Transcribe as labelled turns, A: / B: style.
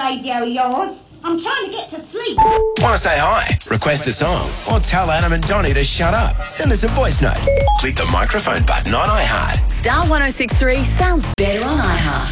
A: radio, yours. I'm trying to get to sleep.
B: Want to say hi, request a song, or tell Adam and Donnie to shut up? Send us a voice note. Click the microphone button on iHeart.
C: Star 106.3 sounds better on iHeart.